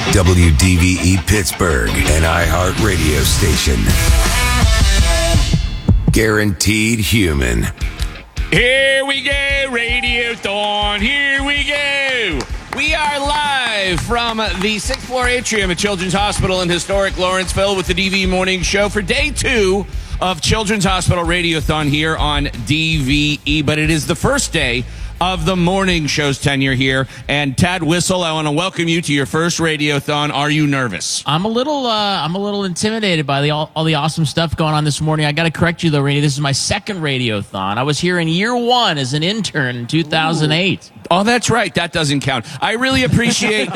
WDVE Pittsburgh, an iHeart radio station. Guaranteed human. Here we go, Radiothon. Here we go. We are live from the 6th floor atrium at Children's Hospital in historic Lawrenceville with the DVE Morning Show for day 2 of Children's Hospital Radiothon here on DVE. But it is the first day of the morning show's tenure here. And Tad Whistle, I want to welcome you to your first Radiothon. Are you nervous? I'm a little intimidated by all the awesome stuff going on this morning. I got to correct you though, Rainey. This is my second Radiothon. I was here in year 1 as an intern in 2008. Ooh. Oh, that's right. That doesn't count. I really appreciate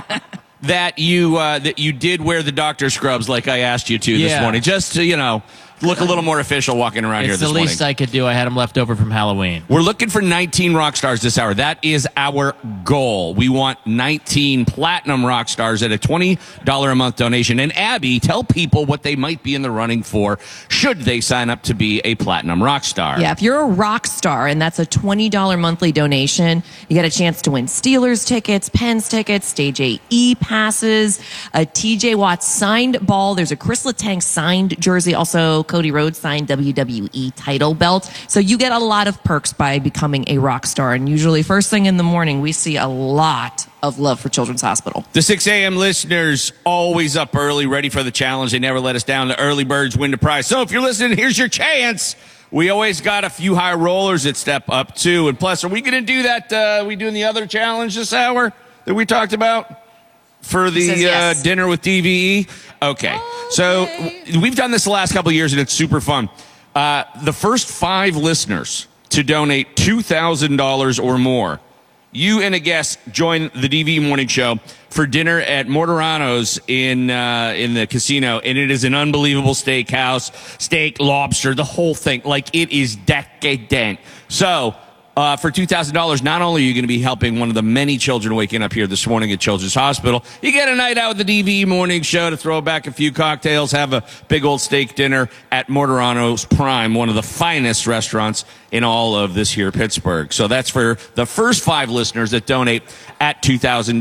that you did wear the doctor scrubs like I asked you to this morning, just to, look a little more official walking around here this morning. It's the least I could do. I had them left over from Halloween. We're looking for 19 rock stars this hour. That is our goal. We want 19 platinum rock stars at a $20 a month donation. And Abby, tell people what they might be in the running for should they sign up to be a platinum rock star. Yeah, if you're a rock star and that's a $20 monthly donation, you get a chance to win Steelers tickets, Pens tickets, Stage 8 E-passes, a TJ Watt signed ball. There's a Chris Letang signed jersey, also Cody Rhodes signed WWE title belt. So you get a lot of perks by becoming a rock star. And usually first thing in the morning, we see a lot of love for Children's Hospital. The 6 a.m. listeners always up early, ready for the challenge. They never let us down. The early birds win the prize. So if you're listening, here's your chance. We always got a few high rollers that step up too. And plus, are we going to do that? Are we doing the other challenge this hour that we talked about for the yes. dinner with DVE? Okay. So we've done this the last couple of years, and it's super fun. The first 5 listeners to donate $2,000 or more, you and a guest join the DVE Morning Show for dinner at Mortorano's in the casino, and it is an unbelievable steakhouse, steak, lobster, the whole thing. Like, it is decadent. So for $2,000, not only are you going to be helping one of the many children waking up here this morning at Children's Hospital, you get a night out with the DVE Morning Show to throw back a few cocktails, have a big old steak dinner at Mortorano's Prime, one of the finest restaurants in all of this here Pittsburgh. So that's for the first 5 listeners that donate at $2,000.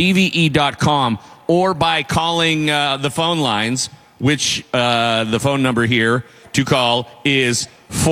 DVE.com, or by calling the phone lines, which the phone number here to call is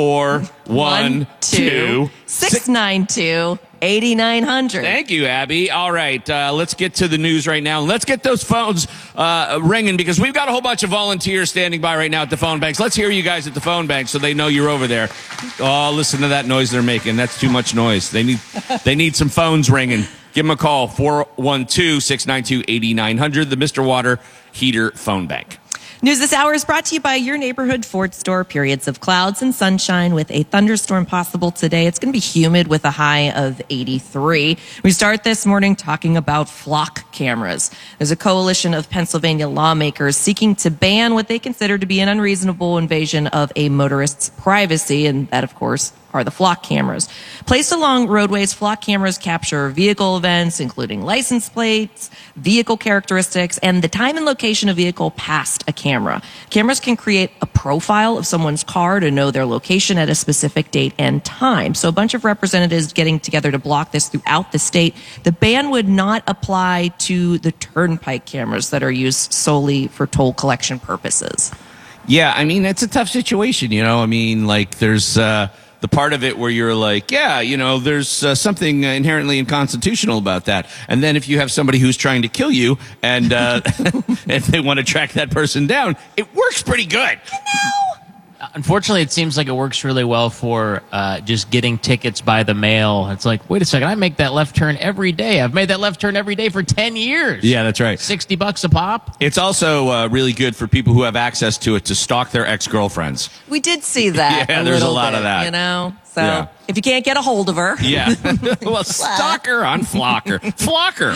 412-692-8900. Thank you, Abby. All right, let's get to the news right now. Let's get those phones ringing, because we've got a whole bunch of volunteers standing by right now at the phone banks. Let's hear you guys at the phone bank so they know you're over there. Oh, listen to that noise they're making. That's too much noise. They need some phones ringing. Give them a call, 412-692-8900, the Mr. Water Heater Phone Bank. News this hour is brought to you by your neighborhood Ford store. Periods of clouds and sunshine with a thunderstorm possible today. It's going to be humid with a high of 83. We start this morning talking about flock cameras. There's a coalition of Pennsylvania lawmakers seeking to ban what they consider to be an unreasonable invasion of a motorist's privacy, and that, of course, are the flock cameras. Placed along roadways, flock cameras capture vehicle events, including license plates, vehicle characteristics, and the time and location of vehicle past a camera. Cameras can create a profile of someone's car to know their location at a specific date and time. So a bunch of representatives getting together to block this throughout the state. The ban would not apply to the turnpike cameras that are used solely for toll collection purposes. Yeah, I mean, it's a tough situation, I mean, like, there's the part of it where you're like, there's something inherently unconstitutional about that. And then if you have somebody who's trying to kill you and if they want to track that person down, it works pretty good. Unfortunately, it seems like it works really well for just getting tickets by the mail. It's like, wait a second, I make that left turn every day. I've made that left turn every day for 10 years. Yeah, that's right. $60 a pop. It's also really good for people who have access to it to stalk their ex-girlfriends. We did see that. Yeah, there's a lot of that. So if you can't get a hold of her. Yeah. Well, stalker on Flocker. Flocker.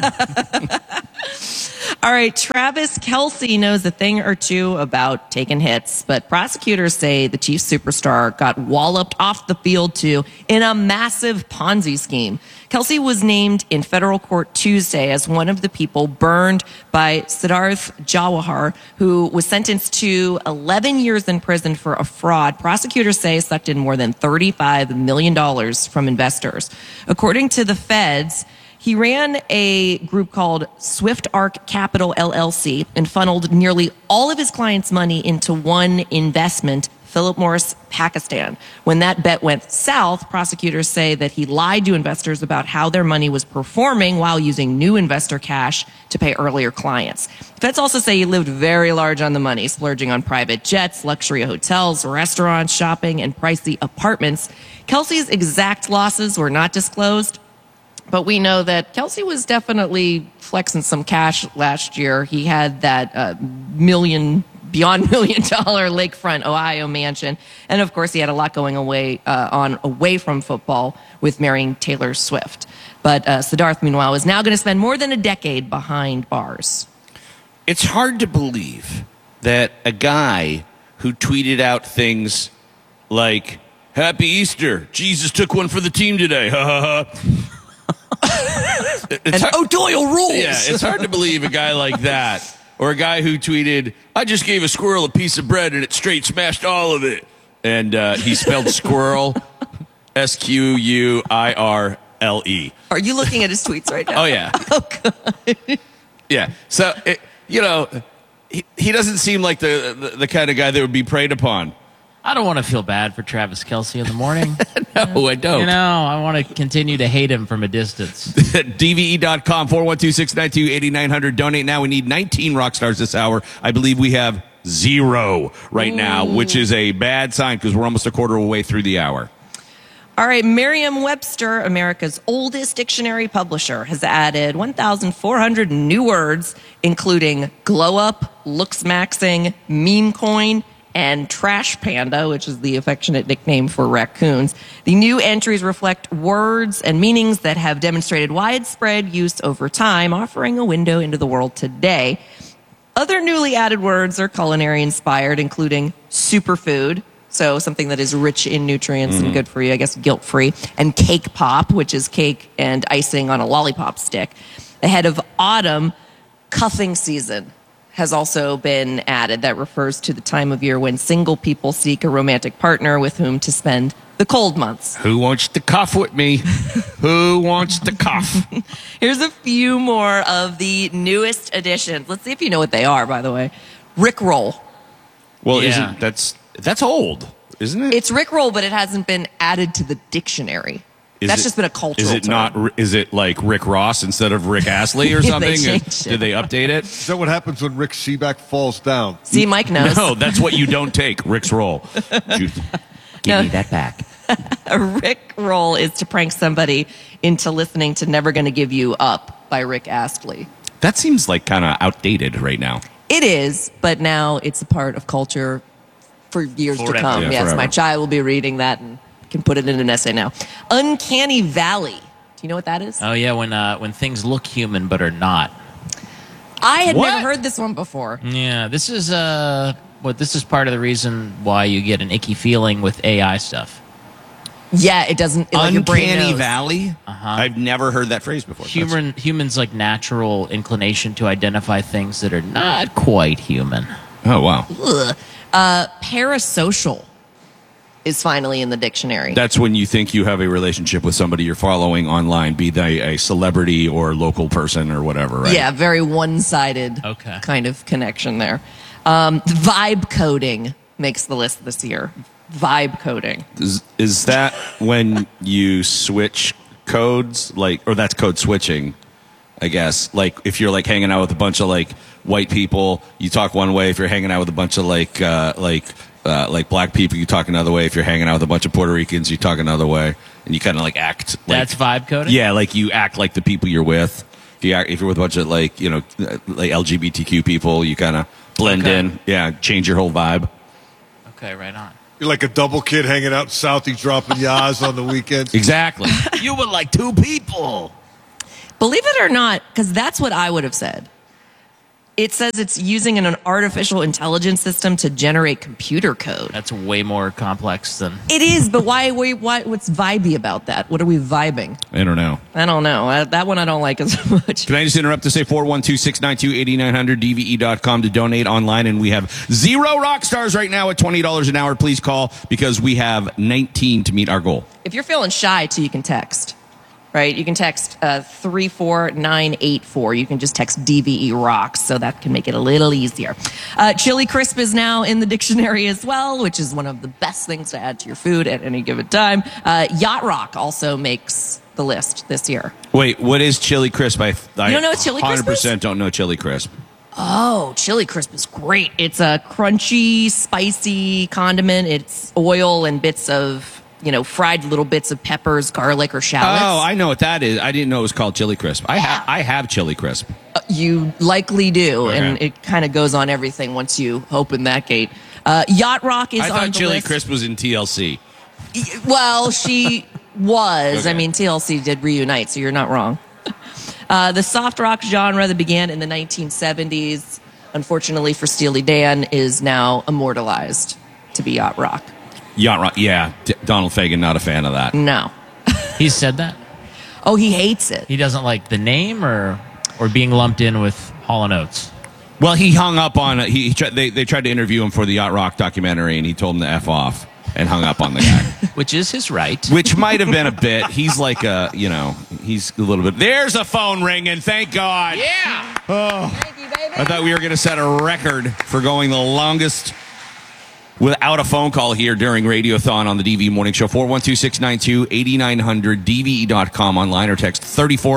All right, Travis Kelce knows a thing or two about taking hits, but prosecutors say the Chiefs superstar got walloped off the field too in a massive Ponzi scheme. Kelce was named in federal court Tuesday as one of the people burned by Siddharth Jawahar, who was sentenced to 11 years in prison for a fraud prosecutors say sucked in more than $35 million from investors. According to the feds, He ran a group called Swift Arc Capital LLC and funneled nearly all of his clients' money into one investment, Philip Morris Pakistan. When that bet went south, prosecutors say that he lied to investors about how their money was performing while using new investor cash to pay earlier clients. Feds also say he lived very large on the money, splurging on private jets, luxury hotels, restaurants, shopping, and pricey apartments. Kelsey's exact losses were not disclosed, but we know that Kelsey was definitely flexing some cash last year. He had that beyond $1 million lakefront Ohio mansion. And of course, he had a lot going away from football with marrying Taylor Swift. But Siddharth, meanwhile, is now going to spend more than a decade behind bars. It's hard to believe that a guy who tweeted out things like, Happy Easter, Jesus took one for the team today, ha ha ha. And O'Doyle rules! Yeah, it's hard to believe a guy like that. Or a guy who tweeted, I just gave a squirrel a piece of bread and it straight smashed all of it. And he spelled squirrel, Squirle. Are you looking at his tweets right now? Oh, yeah. Oh, God. Yeah. So, he doesn't seem like the kind of guy that would be preyed upon. I don't want to feel bad for Travis Kelce in the morning. No, I don't. I want to continue to hate him from a distance. DVE.com, 412-692-8900. Donate now. We need 19 rock stars this hour. I believe we have 0 right now, which is a bad sign because we're almost a quarter of the way through the hour. All right, Merriam-Webster, America's oldest dictionary publisher, has added 1,400 new words, including glow-up, looks-maxing, meme coin, and trash panda, which is the affectionate nickname for raccoons. The new entries reflect words and meanings that have demonstrated widespread use over time, offering a window into the world today. Other newly added words are culinary inspired, including superfood, so something that is rich in nutrients and good for you, I guess guilt-free, and cake pop, which is cake and icing on a lollipop stick. Ahead of autumn, cuffing season has also been added. That refers to the time of year when single people seek a romantic partner with whom to spend the cold months. Who wants to cuff with me? Who wants to cuff? Here's a few more of the newest additions. Let's see if you know what they are, by the way. Rickroll. Well, Yeah. that's old, isn't it? It's Rickroll, but it hasn't been added to the dictionary. That's just been a cultural Is it term. not? Is it like Rick Ross instead of Rick Astley or They something? changed it. Did they update it? Is that what happens when Rick Seaback falls down? See, Mike knows. No, that's what you don't take. Rick's roll. Give No. me that back. A Rickroll is to prank somebody into listening to Never Gonna Give You Up by Rick Astley. That seems like kind of outdated right now. It is, but now it's a part of culture for years to Forever. come. Yeah, Yes, forever. my child will be reading that and can put it in an essay now. Uncanny Valley. Do you know what that is? Oh, yeah, when things look human but are not. I had What? never heard this one before. Yeah, this is this is part of the reason why you get an icky feeling with AI stuff. Yeah, it doesn't. Like your brain Uncanny knows. Valley? I've never heard that phrase before. Humans like natural inclination to identify things that are not quite human. Oh, wow. Parasocial is finally in the dictionary. That's when you think you have a relationship with somebody you're following online, be they a celebrity or local person or whatever, right? Yeah, very one-sided Okay. kind of connection there. Vibe coding makes the list this year. Vibe coding. Is that when you switch codes, or that's code switching, I guess? Like if you're like hanging out with a bunch of like white people, you talk one way. If you're hanging out with a bunch of like black people, you talk another way. If you're hanging out with a bunch of Puerto Ricans, you talk another way, and you kind of like act. Like, That's vibe coding? Yeah, like you act like the people you're with. If you're with a bunch of like LGBTQ people, you kind of blend Okay. in. Yeah, change your whole vibe. Okay, right on. You're like a double kid hanging out in Southie dropping yas on the weekends. Exactly. You were like two people. Believe it or not, because that's what I would have said. It says it's using an artificial intelligence system to generate computer code. That's way more complex than... It is, but why? What's vibey about that? What are we vibing? I don't know. I don't know. That one I don't like as much. Can I just interrupt to say 412-692-8900, DVE.com to donate online, and we have 0 rock stars right now at $20 an hour. Please call because we have 19 to meet our goal. If you're feeling shy, too, you can text. right? You can text 34984. You can just text DVE Rocks, so that can make it a little easier. Chili Crisp is now in the dictionary as well, which is one of the best things to add to your food at any given time. Yacht Rock also makes the list this year. Wait, what is Chili Crisp? I don't know what Chili Crisp is? 100% don't know Chili Crisp. Oh, Chili Crisp is great. It's a crunchy, spicy condiment. It's oil and bits of, fried little bits of peppers, garlic, or shallots. Oh, I know what that is. I didn't know it was called Chili Crisp. I have Chili Crisp. You likely do, Okay. and it kind of goes on everything once you open that gate. Yacht Rock is I on thought the Chili list. Crisp was in TLC. Well, she was. Okay. I mean, TLC did reunite, so you're not wrong. The soft rock genre that began in the 1970s, unfortunately for Steely Dan, is now immortalized to be yacht rock. Yacht Rock, yeah. Donald Fagen, not a fan of that. No. He said that? Oh, he hates it. He doesn't like the name or being lumped in with Hall & Oates? Well, he hung up on it. They tried to interview him for the Yacht Rock documentary, and he told him to F off and hung up on the guy. Which is his right. Which might have been a bit. He's like he's a little bit. There's a phone ringing. Thank God. Yeah. Thank you, baby. I thought we were going to set a record for going the longest without a phone call here during Radiothon on the DVE Morning Show. 412-692-8900, DVE.com, online or text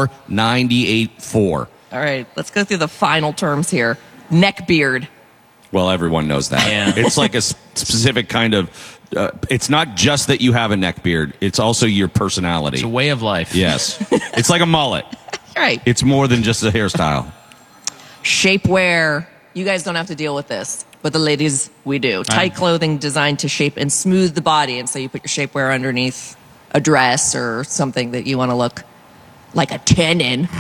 34984. All right, let's go through the final terms here. Neck beard. Well, everyone knows that. Yeah. It's like a specific kind of. It's not just that you have a neck beard. It's also your personality. It's a way of life. Yes. It's like a mullet. All right. It's more than just a hairstyle. Shapewear. You guys don't have to deal with this, but the ladies, we do. Tight clothing designed to shape and smooth the body. And so you put your shapewear underneath a dress or something that you want to look like a 10 in.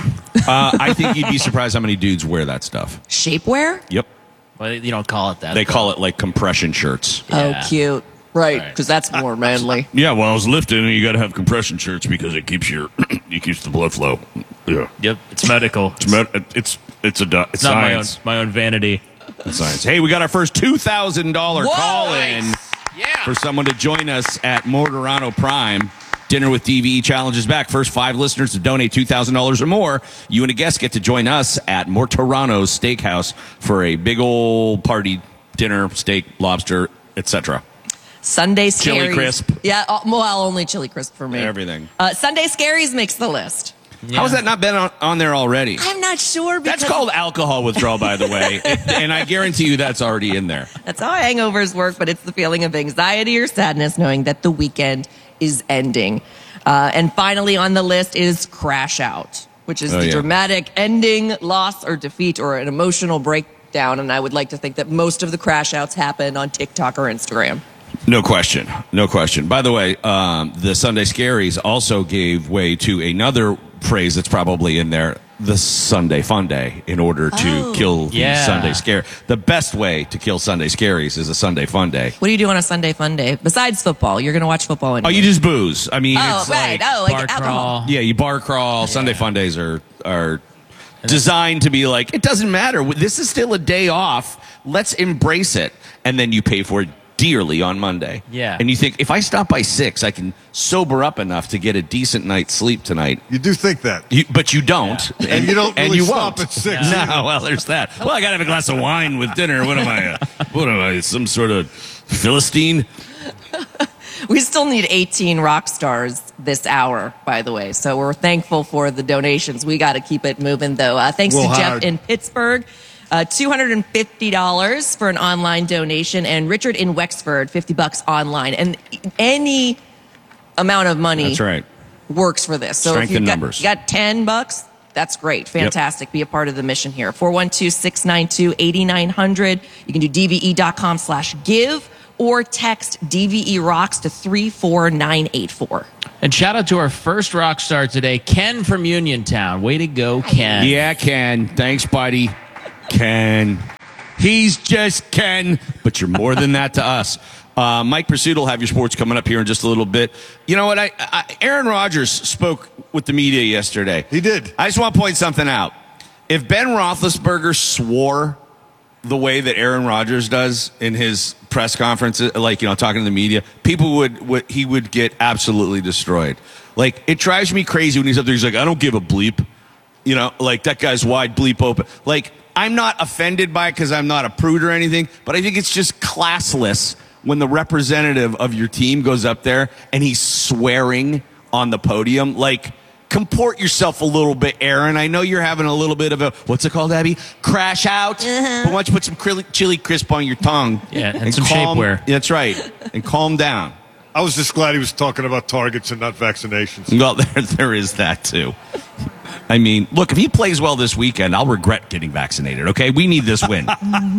I think you'd be surprised how many dudes wear that stuff. Shapewear? Yep. Well, you don't call it that. They call it like compression shirts. Yeah. Oh, cute. Right, Right. because that's more manly. Yeah, well, I was lifting, and you got to have compression shirts because it keeps it keeps the blood flow. Yeah, Yep. It's medical. it's It's not science. my own vanity. It's science. Hey, we got our first $2,000 call in Yeah. for someone to join us at Mortorano Prime. Dinner with DVE challenges back. First 5 listeners to donate $2,000 or more. You and a guest get to join us at Mortorano's Steakhouse for a big old party, dinner, steak, lobster, etc. Sunday Scaries. Chili Crisp. Yeah, well, only Chili Crisp for me. Everything. Sunday Scaries makes the list. How has that not been on there already? I'm not sure because That's called alcohol withdrawal, by the way. And I guarantee you that's already in there. that's how hangovers work, but it's the feeling of anxiety or sadness knowing that the weekend is ending. And finally on the list is Crash Out, which is the dramatic ending, loss, or defeat, or an emotional breakdown. And I would like to think that most of the crash outs happen on TikTok or Instagram. No question. No question. By the way, the Sunday Scaries also gave way to another phrase that's probably in there, the Sunday Fun Day, in order to kill the Yeah. Sunday Scare. The best way to kill Sunday Scaries is a Sunday Fun Day. What do you do on a Sunday Fun Day? Besides football, you're going to watch football anyway. Oh, you just booze. I mean, Oh, it's right. like, Like Bar alcohol. crawl. yeah, you bar crawl. Sunday Fun Days are designed to be like, it doesn't matter. This is still a day off. Let's embrace it. And then you pay for it dearly on Monday. Yeah. And you think, if I stop by 6, I can sober up enough to get a decent night's sleep tonight. You do think that. But you don't. And you don't and really you stop won't. at 6. No, well, there's that. Well, I got to have a glass of wine with dinner. What am I? What am I? Some sort of Philistine? We still need 18 rock stars this hour, by the way. So we're thankful for the donations. We got to keep it moving, though. Thanks Well, to Jeff Howard. in Pittsburgh. $250 for an online donation, and Richard in Wexford, $50 online. And any amount of money That's right. works for this. So Strength if you've in got, numbers. you got $10, that's great. Fantastic. Be a part of the mission here. 412-692-8900. You can do dve.com/give or text DVE Rocks to 34984. And shout out to our first rock star today, Ken from Uniontown. Way to go, Ken. Yeah, Ken. Thanks, buddy. Ken. He's just Ken, but you're more than that to us. Mike Pursuit will have your sports coming up here in just a little bit. You know what? Aaron Rodgers spoke with the media yesterday. He did. I just want to point something out. If Ben Roethlisberger swore the way that Aaron Rodgers does in his press conferences, like, talking to the media, people he would get absolutely destroyed. Like, it drives me crazy when he's up there. He's like, I don't give a bleep. Like, that guy's wide bleep open. Like, I'm not offended by it because I'm not a prude or anything, but I think it's just classless when the representative of your team goes up there and he's swearing on the podium. Like, comport yourself a little bit, Aaron. I know you're having a little bit of a, what's it called, Abby? Crash out. But why don't you put some chili crisp on your tongue? Yeah, and some shapewear. That's right. And calm down. I was just glad he was talking about targets and not vaccinations. Well, there is that, too. I mean, look, if he plays well this weekend, I'll regret getting vaccinated, okay? We need this win.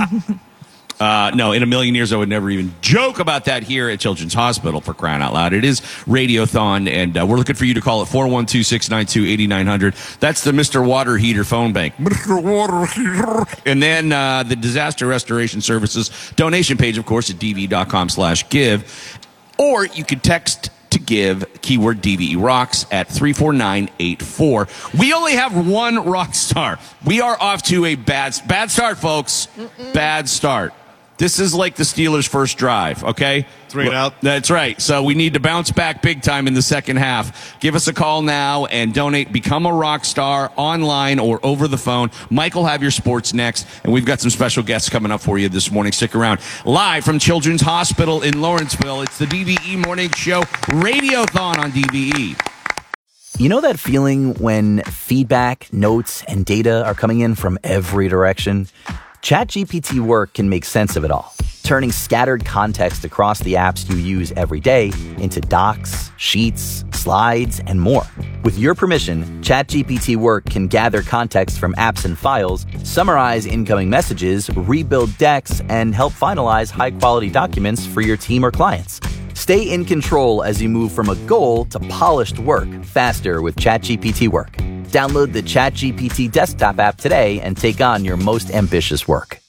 No, in a million years, I would never even joke about that here at Children's Hospital, for crying out loud. It is Radiothon, and we're looking for you to call at 412-692-8900. That's the Mr. Water Heater phone bank. Mr. Water Heater. And then the Disaster Restoration Services donation page, of course, at dve.com/give. Or you could text to give, keyword DVE Rocks, at 34984. We only have one rock star. We are off to a bad start, folks. Bad start. This is like the Steelers' first drive, okay? 3 and out. That's right. So we need to bounce back big time in the second half. Give us a call now and donate. Become a rock star online or over the phone. Mike will have your sports next, and we've got some special guests coming up for you this morning. Stick around. Live from Children's Hospital in Lawrenceville, it's the DVE Morning Show Radiothon on DVE. You know that feeling when feedback, notes, and data are coming in from every direction? ChatGPT Work can make sense of it all, turning scattered context across the apps you use every day into docs, sheets, slides, and more. With your permission, ChatGPT Work can gather context from apps and files, summarize incoming messages, rebuild decks, and help finalize high-quality documents for your team or clients. Stay in control as you move from a goal to polished work faster with ChatGPT Work. Download the ChatGPT desktop app today and take on your most ambitious work.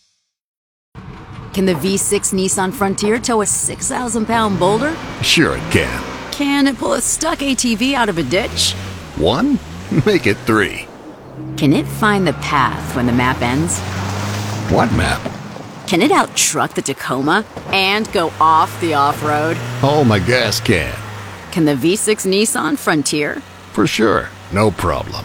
Can the V6 Nissan Frontier tow a 6,000-pound boulder? Sure it can. Can it pull a stuck ATV out of a ditch? 1? Make it 3. Can it find the path when the map ends? What map? Can it out-truck the Tacoma and go off the off-road? Oh, my gas can. Can the V6 Nissan Frontier? For sure. No problem.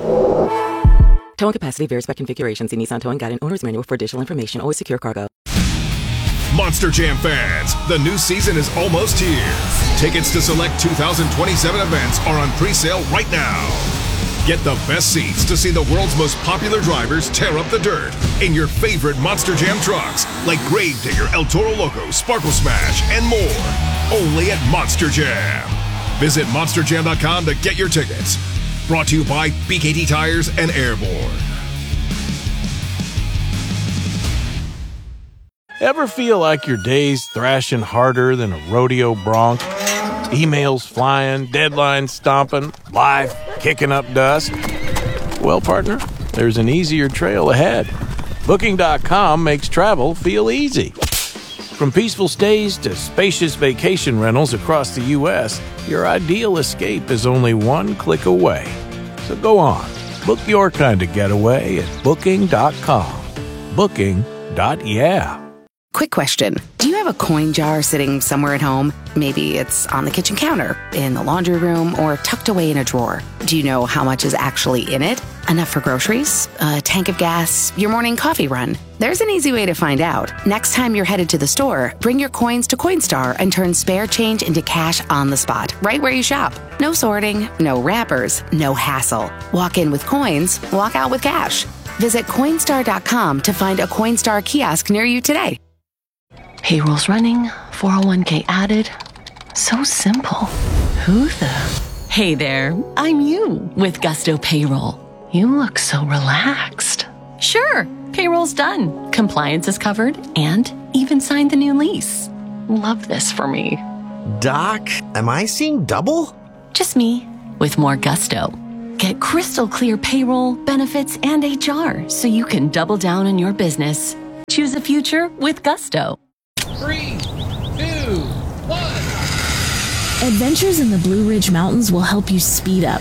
Towing capacity varies by configuration. See Nissan Towing Guide and Owner's Manual for additional information. Always secure cargo. Monster Jam fans, the new season is almost here. Tickets to select 2027 events are on pre-sale right now. Get the best seats to see the world's most popular drivers tear up the dirt in your favorite Monster Jam trucks, like Gravedigger, El Toro Loco, Sparkle Smash, and more. Only at Monster Jam. Visit monsterjam.com to get your tickets. Brought to you by BKT Tires and Airborne. Ever feel like your day's thrashing harder than a rodeo bronc? Emails flying, deadlines stomping, life kicking up dust? Well, partner, there's an easier trail ahead. Booking.com makes travel feel easy. From peaceful stays to spacious vacation rentals across the U.S., your ideal escape is only one click away. So go on, book your kind of getaway at Booking.com. Booking.yeah. Quick question. Do you have a coin jar sitting somewhere at home? Maybe it's on the kitchen counter, in the laundry room, or tucked away in a drawer. Do you know how much is actually in it? Enough for groceries? A tank of gas? Your morning coffee run? There's an easy way to find out. Next time you're headed to the store, bring your coins to Coinstar and turn spare change into cash on the spot, right where you shop. No sorting, no wrappers, no hassle. Walk in with coins, walk out with cash. Visit Coinstar.com to find a Coinstar kiosk near you today. Payroll's running, 401k added. So simple. Who the? Hey there, I'm you with Gusto Payroll. You look so relaxed. Sure, payroll's done. Compliance is covered and even signed the new lease. Love this for me. Doc, am I seeing double? Just me with more gusto. Get crystal clear payroll, benefits, and HR so you can double down on your business. Choose a future with Gusto. 3, 2, 1. Adventures in the Blue Ridge Mountains will help you speed up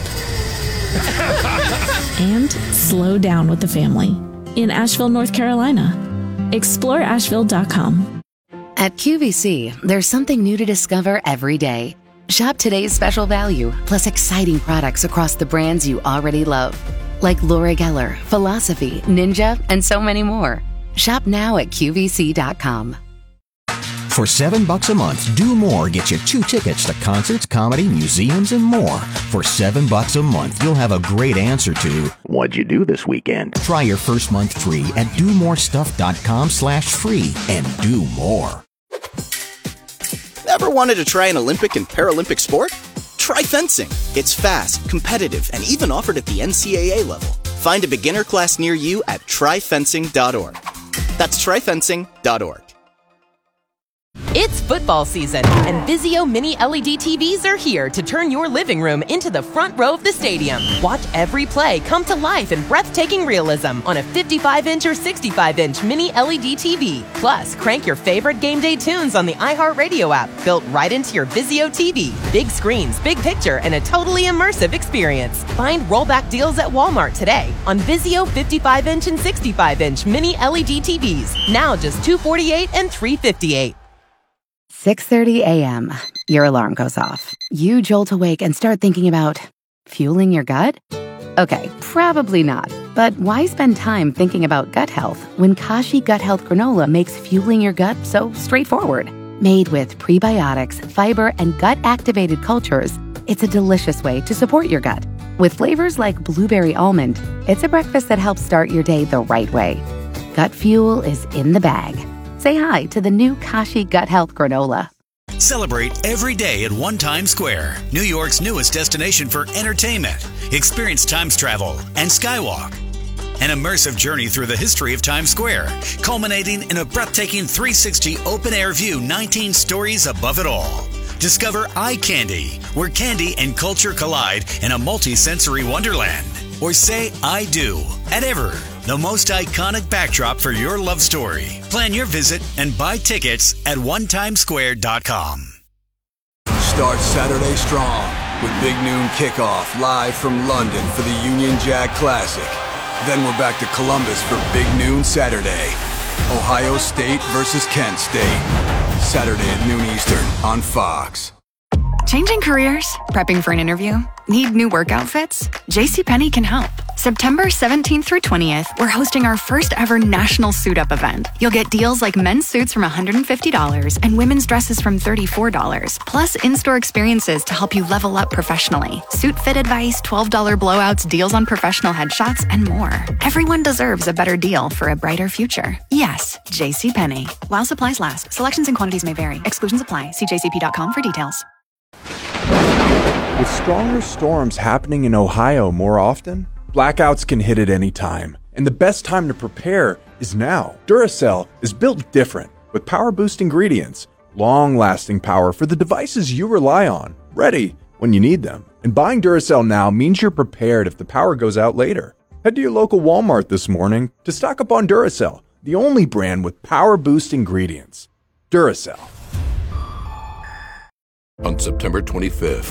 and slow down with the family in Asheville, North Carolina. Explore Asheville.com. At QVC, there's something new to discover every day. Shop today's special value, plus exciting products across the brands you already love. Like Laura Geller, Philosophy, Ninja, and so many more. Shop now at QVC.com. For $7 a month, Do More gets you 2 tickets to concerts, comedy, museums, and more. For $7 a month, you'll have a great answer to, what'd you do this weekend? Try your first month free at domorestuff.com/free and do more. Ever wanted to try an Olympic and Paralympic sport? Try fencing. It's fast, competitive, and even offered at the NCAA level. Find a beginner class near you at tryfencing.org. That's tryfencing.org. It's football season, and Vizio Mini LED TVs are here to turn your living room into the front row of the stadium. Watch every play come to life in breathtaking realism on a 55-inch or 65-inch Mini LED TV. Plus, crank your favorite game day tunes on the iHeartRadio app, built right into your Vizio TV. Big screens, big picture, and a totally immersive experience. Find rollback deals at Walmart today on Vizio 55-inch and 65-inch Mini LED TVs. Now just $248 and $358. 6:30 a.m. Your alarm goes off. You jolt awake and start thinking about fueling your gut? Okay, probably not. But why spend time thinking about gut health when Kashi Gut Health Granola makes fueling your gut so straightforward? Made with prebiotics, fiber, and gut-activated cultures, it's a delicious way to support your gut. With flavors like blueberry almond, it's a breakfast that helps start your day the right way. Gut fuel is in the bag. Say hi to the new Kashi Gut Health Granola. Celebrate every day at One Times Square, New York's newest destination for entertainment. Experience Times travel and Skywalk. An immersive journey through the history of Times Square, culminating in a breathtaking 360 open-air view 19 stories above it all. Discover Eye Candy, where candy and culture collide in a multi-sensory wonderland. Or say I do at Ever, the most iconic backdrop for your love story. Plan your visit and buy tickets at onetimesquare.com. Start Saturday strong with Big Noon Kickoff live from London for the Union Jack Classic. Then we're back to Columbus for Big Noon Saturday. Ohio State versus Kent State. Saturday at noon Eastern on Fox. Changing careers? Prepping for an interview? Need new work outfits? JCPenney can help. September 17th through 20th, we're hosting our first ever national suit up event. You'll get deals like men's suits from $150 and women's dresses from $34, plus in-store experiences to help you level up professionally. Suit fit advice, $12 blowouts, deals on professional headshots, and more. Everyone deserves a better deal for a brighter future. Yes, JCPenney. While supplies last, selections and quantities may vary. Exclusions apply. See jcp.com for details. With stronger storms happening in Ohio more often, blackouts can hit at any time, and the best time to prepare is now. Duracell is built different, with power-boost ingredients, long-lasting power for the devices you rely on, ready when you need them. And buying Duracell now means you're prepared if the power goes out later. Head to your local Walmart this morning to stock up on Duracell, the only brand with power-boost ingredients. Duracell. On September 25th.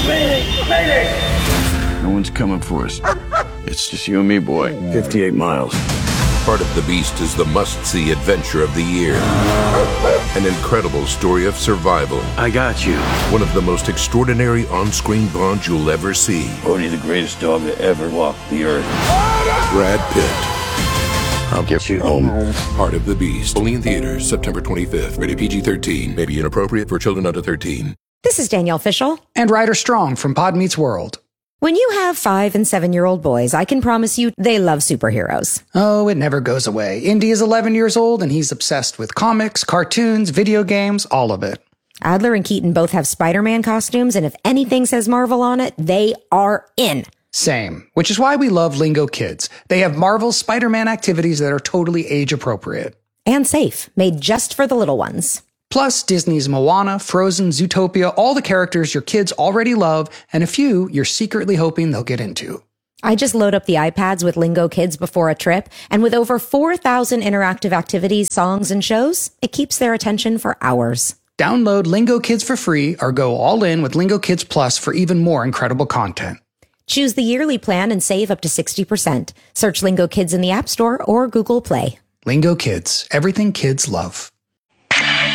No one's coming for us. It's just you and me, boy. 58 miles. Part of the Beast is the must-see adventure of the year. An incredible story of survival. I got you. One of the most extraordinary on-screen bonds you'll ever see. Bodhi, the greatest dog that ever walked the earth. Brad Pitt. I'll get you home. Part of the Beast. Only in theaters, September 25th. Rated PG-13. May be inappropriate for children under 13. This is Danielle Fishel. And Ryder Strong from Pod Meets World. When you have 5- and 7-year-old boys, I can promise you they love superheroes. Oh, it never goes away. Indy is 11 years old and he's obsessed with comics, cartoons, video games, all of it. Adler and Keaton both have Spider-Man costumes, and if anything says Marvel on it, they are in. Same, which is why we love Lingo Kids. They have Marvel's Spider-Man activities that are totally age appropriate. And safe, made just for the little ones. Plus, Disney's Moana, Frozen, Zootopia, all the characters your kids already love, and a few you're secretly hoping they'll get into. I just load up the iPads with Lingo Kids before a trip, and with over 4,000 interactive activities, songs, and shows, it keeps their attention for hours. Download Lingo Kids for free or go all in with Lingo Kids Plus for even more incredible content. Choose the yearly plan and save up to 60%. Search Lingo Kids in the App Store or Google Play. Lingo Kids, everything kids love.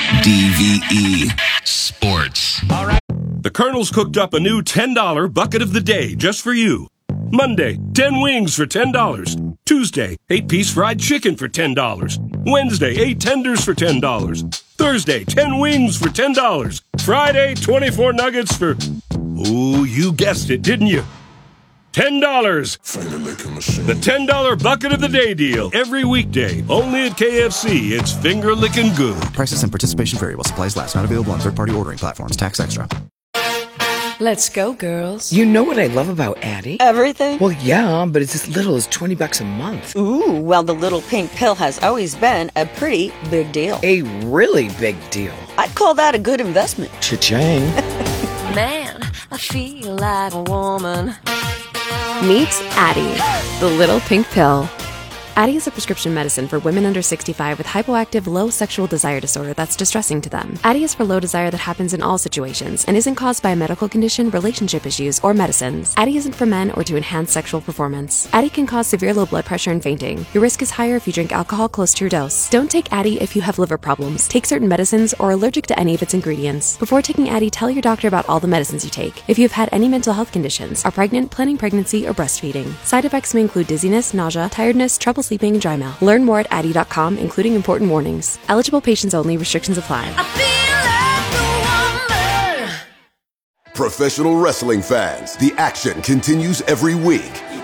DVE Sports. All right. The Colonel's cooked up a new $10 bucket of the day just for you. Monday, 10 wings for $10. Tuesday, 8-piece fried chicken for $10. Wednesday, 8 tenders for $10. Thursday, 10 wings for $10. Friday, 24 nuggets for... Ooh, you guessed it, didn't you? $10. The $10 bucket of the day deal. Every weekday, only at KFC. It's finger-licking good. Prices and participation vary while supplies last. Not available on third-party ordering platforms. Tax extra. Let's go, girls. You know what I love about Addie? Everything? Well, yeah, but it's as little as $20 a month. Ooh, well, the little pink pill has always been a pretty big deal. A really big deal. I'd call that a good investment. Cha-ching. Man, I feel like a woman. Meet Addie, the little pink pill. Addie is a prescription medicine for women under 65 with hypoactive low sexual desire disorder that's distressing to them. Addie is for low desire that happens in all situations and isn't caused by a medical condition, relationship issues, or medicines. Addie isn't for men or to enhance sexual performance. Addie can cause severe low blood pressure and fainting. Your risk is higher if you drink alcohol close to your dose. Don't take Addie if you have liver problems, take certain medicines, or are allergic to any of its ingredients. Before taking Addie, tell your doctor about all the medicines you take. If you've had any mental health conditions, are pregnant, planning pregnancy, or breastfeeding. Side effects may include dizziness, nausea, tiredness, trouble sleeping, and dry mouth. Learn more at Addie.com, including important warnings. Eligible patients only. Restrictions apply. Professional wrestling fans, the action continues every week.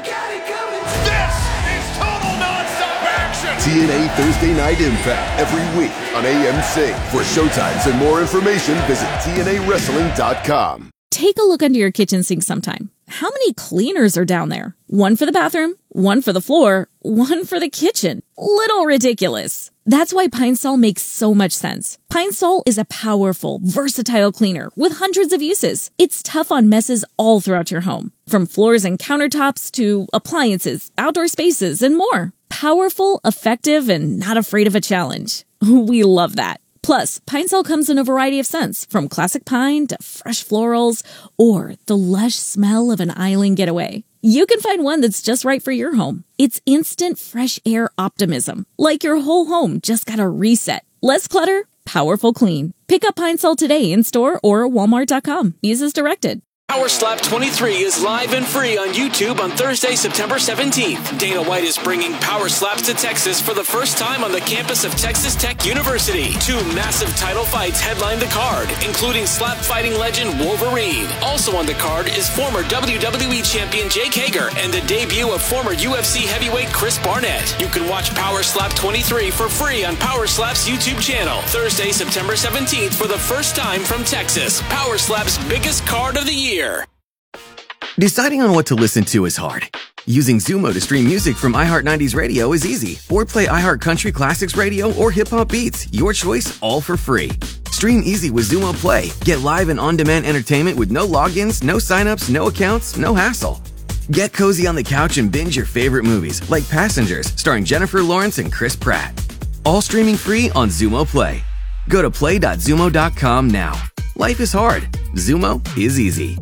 This is total nonstop action. TNA Thursday Night Impact every week on AMC. For showtimes and more information, visit TNAWrestling.com. Take a look under your kitchen sink sometime. How many cleaners are down there? One for the bathroom, one for the floor, one for the kitchen. Little ridiculous. That's why Pine Sol makes so much sense. Pine Sol is a powerful, versatile cleaner with hundreds of uses. It's tough on messes all throughout your home, from floors and countertops to appliances, outdoor spaces, and more. Powerful, effective, and not afraid of a challenge. We love that. Plus, Pine Sol comes in a variety of scents, from classic pine to fresh florals, or the lush smell of an island getaway. You can find one that's just right for your home. It's instant fresh air optimism, like your whole home just got a reset. Less clutter, powerful clean. Pick up Pine Sol today in store or Walmart.com. Use as directed. Power Slap 23 is live and free on YouTube on Thursday, September 17th. Dana White is bringing Power Slaps to Texas for the first time on the campus of Texas Tech University. 2 massive title fights headline the card, including slap fighting legend Wolverine. Also on the card is former WWE champion Jake Hager and the debut of former UFC heavyweight Chris Barnett. You can watch Power Slap 23 for free on Power Slap's YouTube channel. Thursday, September 17th for the first time from Texas. Power Slap's biggest card of the year. Deciding on what to listen to is hard. Using Zumo to stream music from iHeart 90s Radio is easy. Or play iHeart Country Classics Radio or Hip Hop Beats. Your choice, all for free. Stream easy with Zumo Play. Get live and on-demand entertainment with no logins, no signups, no accounts, no hassle. Get cozy on the couch and binge your favorite movies, like Passengers, starring Jennifer Lawrence and Chris Pratt. All streaming free on Zumo Play. Go to play.zumo.com now. Life is hard. Zumo is easy.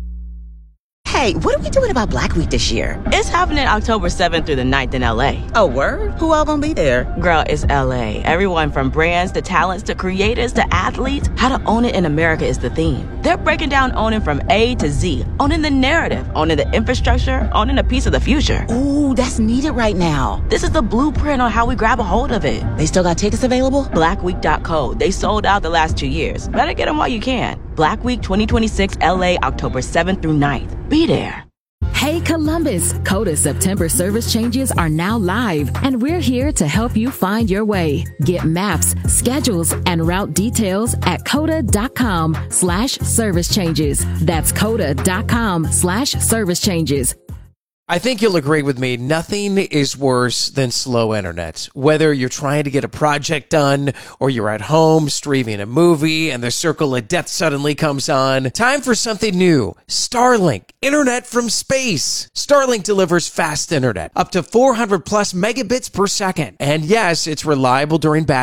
Hey, what are we doing about Black Week this year? It's happening October 7th through the 9th in LA. Oh, word? Who all gonna be there? Girl, it's LA. Everyone from brands to talents to creators to athletes. How to own it in America is the theme. They're breaking down owning from A to Z. Owning the narrative, owning the infrastructure, owning a piece of the future. Ooh, that's needed right now. This is the blueprint on how we grab a hold of it. They still got tickets available? Blackweek.co. They sold out the last 2 years. Better get them while you can. Black Week 2026 LA, October 7th through 9th. Be there. Hey Columbus, Coda September service changes are now live, and we're here to help you find your way. Get maps, schedules, and route details at coda.com/service changes. That's coda.com/service changes. I think you'll agree with me, nothing is worse than slow internet. Whether you're trying to get a project done or you're at home streaming a movie and the circle of death suddenly comes on, time for something new. Starlink, internet from space. Starlink delivers fast internet, up to 400 plus megabits per second. And yes, it's reliable during bad